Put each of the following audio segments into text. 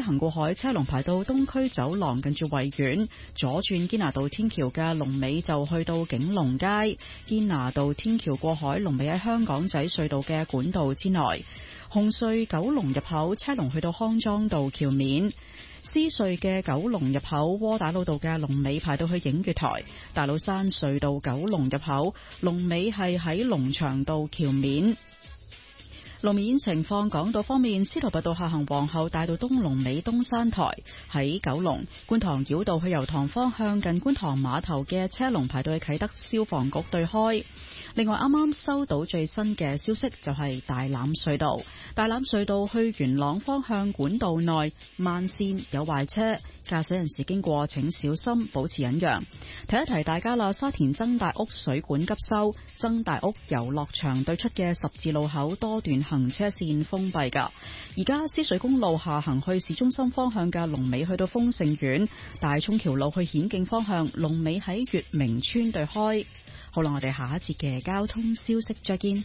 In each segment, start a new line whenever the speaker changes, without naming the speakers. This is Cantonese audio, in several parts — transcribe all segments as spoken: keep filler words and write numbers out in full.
行過海車龍排到東區走廊近住維園，左轉堅拿道天橋嘅龍尾就去到景隆街，堅拿道天橋過海龍尾喺香港仔隧道嘅管道之內。紅隧九龍入口車龍去到康莊道橋面，獅隧嘅九龍入口窩打老道嘅龍尾排到去映月台，大老山隧道九龍入口龍尾係喺龍翔道橋面。路面情況，港島方面，司徒拔道下行皇后大道東龍尾東山台，喺九龍觀塘繞道去油塘方向近觀塘碼頭嘅車龍排到去啟德消防局對開。另外啱啱收到最新嘅消息，就係大欖隧道，大欖隧道去元朗方向管道內慢線有壞車，駕駛人士經過請小心保持忍讓。提一提大家啦，沙田曾大屋水管急修，曾大屋遊樂場對出嘅十字路口多段行車線封閉噶。而家獅隧公路下行去市中心方向嘅龍尾去到豐盛苑，大涌橋路去顯徑方向龍尾喺月明村對開。好啦，我哋下一節嘅交通消息再見。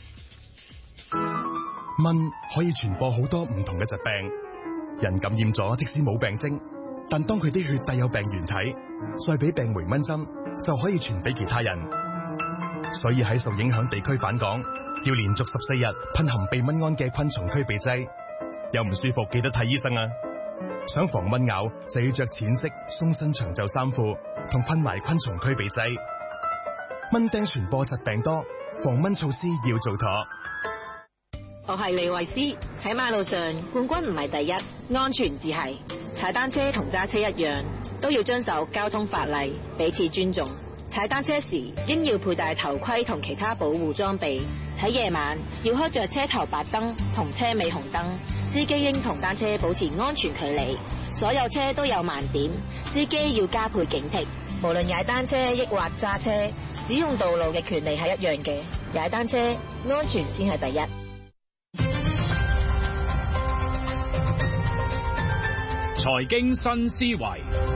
蚊可以傳播好多唔同嘅疾病，人感染咗即使冇病徵，但當佢啲血帶有病原體，再俾病媒蚊針就可以傳俾其他人。所以喺受影響地區返港，要連續十四日噴含避蚊胺嘅昆蟲驅避劑。有唔舒服記得睇醫生啊！想防蚊咬就要着淺色鬆身長袖衫褲，同噴埋昆蟲驅避劑。蚊叮傳播疾病多，防蚊措施要做妥。
我係李慧詩，喺馬路上冠軍唔係第一，安全至係。踩單車同揸車一樣，都要遵守交通法例，彼此尊重。踩單車時應要佩戴頭盔同其他保護裝備。喺夜晚要開着車頭白燈同車尾紅燈。司機應同單車保持安全距離。所有車都有盲點，司機要加倍警惕。無論踩單車抑或揸車，使用道路嘅權利係一樣嘅。踩單車安全先係第一。
財經新思維，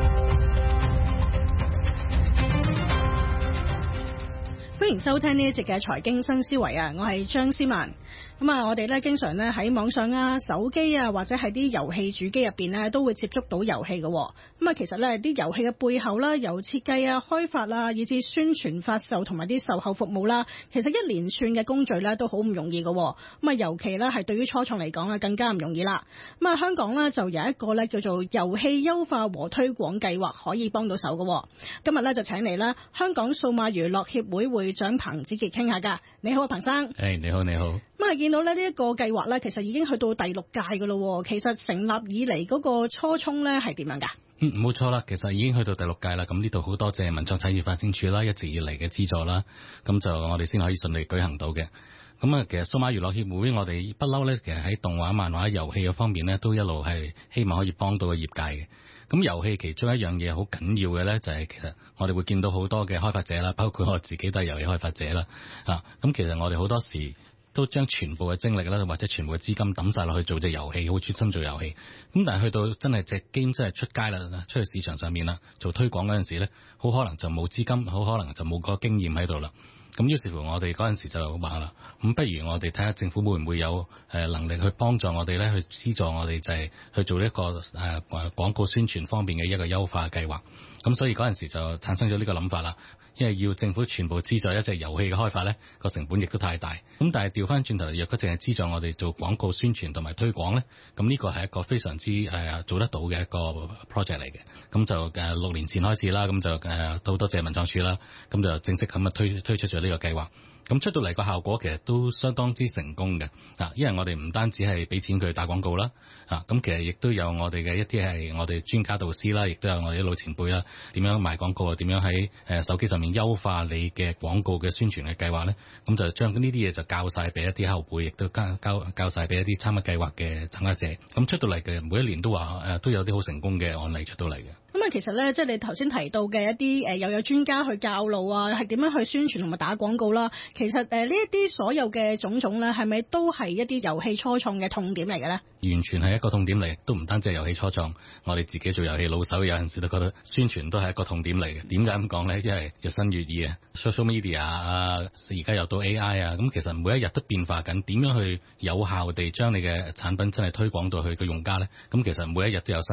歡迎收聽呢一節嘅財經新思維啊！我係張思文。咁啊，我哋咧經常咧喺網上啊、手機啊或者係啲遊戲主機入邊咧都會接觸到遊戲嘅。咁啊，其實咧啲遊戲嘅背後啦，由設計啊、開發啊，以至宣傳、發售同埋啲售後服務啦，其實一連串嘅工序咧都好唔容易嘅。咁啊，尤其咧係對於初創嚟講咧更加唔容易啦。咁啊，香港咧就有一個咧叫做遊戲優化和推廣計劃可以幫到手嘅。今日咧就請嚟啦香港數碼娛樂協會會長彭子傑傾下㗎。你好啊，彭生。
誒，hey, 你好，你好。
咁啊，見到咧呢一個計劃咧，其實已經去到第六屆㗎咯。其實成立以嚟嗰個初衷咧係點樣㗎？
嗯，冇錯啦，其實已經去到第六屆啦。咁呢度好多謝文創產業發展署啦，一直以嚟嘅資助啦，咁就我哋先可以順利舉行到嘅。咁啊，其實數碼娛樂協會我哋不嬲咧，其實喺動畫、漫畫、遊戲嘅方面咧，都一路係希望可以幫到個業界嘅。咁遊戲其中一樣嘢好緊要嘅咧，就係其實我哋會見到好多嘅開發者啦，包括我自己都係遊戲開發者啦。啊，咁其實我哋好多時都將全部嘅精力啦，或者全部嘅資金抌晒落去做隻遊戲，好專心做遊戲。咁但係去到真係隻 game 真係出街啦，出去市場上面啦，做推廣嗰陣時咧，好可能就冇資金，好可能就冇個經驗喺度啦。咁於是乎我哋嗰陣時就話啦，咁不如我哋睇下政府會唔會有誒能力去幫助我哋咧，去資助我哋就係去做一個誒廣告宣傳方面嘅一個優化計劃。咁所以嗰陣時就產生咗呢個諗法啦。因為要政府全部資助一隻遊戲嘅開發咧，個成本亦都太大。咁但係調翻轉頭，若果淨係資助我哋做廣告宣傳同埋推廣咧，咁呢個係一個非常之誒、呃、做得到嘅一個 project 嚟嘅。咁就誒六、呃、年前開始啦，咁就誒都多謝文創署啦，咁就正式咁啊推推出咗呢個計劃。咁出到嚟個效果其實都相當之成功嘅，啊，因為我哋唔單止係俾錢佢打廣告啦，啊，咁其實亦都有我哋嘅一啲係我哋專家導師啦，亦都有我哋啲老前輩啦，點樣賣廣告啊，點樣喺誒手機上面優化你嘅廣告嘅宣傳嘅計劃咧，咁就將呢啲嘢就教晒俾一啲後輩，亦都教教教曬俾一啲參加計劃嘅參加者，咁出到嚟嘅每一年都話誒都有啲好成功嘅案例出到嚟嘅。
咁啊，其實咧，即係你頭先提到嘅一啲誒，又有專家去教路啊，係點樣去宣傳同埋打廣告啦。其實誒，呢一啲所有嘅種種咧，係咪都係一啲遊戲初創嘅痛點嚟嘅咧？
完全係一個痛點嚟，都唔單止係遊戲初創，我哋自己做遊戲老手有陣時都覺得宣傳都係一個痛點嚟嘅。點解咁講咧？因為日新月異啊 ，social media 啊，而家又到 A I 啊，咁其實每一日都變化緊，點樣去有效地將你嘅產品真係推廣到去個用家咧？咁其實每一日都有新